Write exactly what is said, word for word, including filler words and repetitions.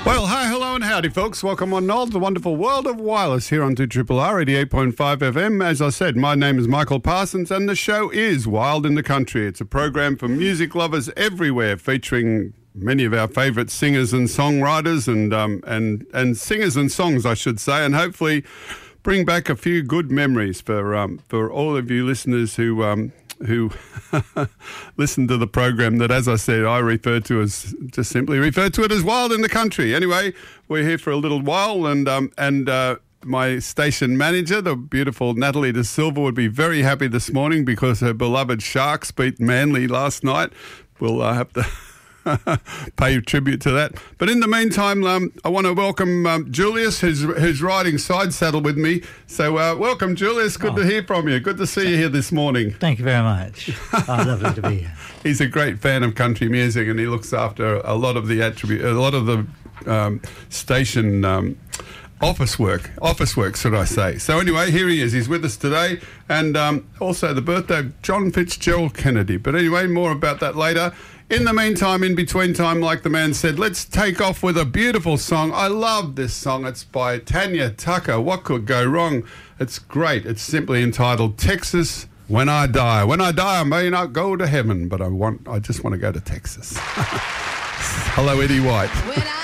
Well, hi, hello and howdy, folks. Welcome on Noel, the wonderful world of wireless here on two R R eighty-eight point five F M. As I said, my name is Michael Parsons and the show is Wild in the Country. It's a program for music lovers everywhere featuring many of our favourite singers and songwriters and, um, and, and singers and songs, I should say, and hopefully bring back a few good memories for, um, for all of you listeners who... Um, who listen to the program that, as I said, I refer to as, just simply refer to it as Wild in the Country. Anyway, we're here for a little while and um, and uh, my station manager, the beautiful Natalie De Silva, would be very happy this morning because her beloved Sharks beat Manly last night. We'll uh, have to pay tribute to that. But in the meantime, um, I want to welcome um, Julius, who's, who's riding side saddle with me. So uh, welcome, Julius. Good oh. to hear from you. Good to see you here this morning. Thank you very much. Oh, lovely to be here. He's a great fan of country music, and he looks after a lot of the attribute, a lot of the um, station um, office work. Office work, should I say? So anyway, here he is. He's with us today, and um, also the birthday of John Fitzgerald Kennedy. But anyway, more about that later. In the meantime, in between time, like the man said, let's take off with a beautiful song. I love this song. It's by Tanya Tucker. What could go wrong? It's great. It's simply entitled Texas When I Die. When I die, I may not go to heaven, but I want. I just want to go to Texas. Hello, Eddie White.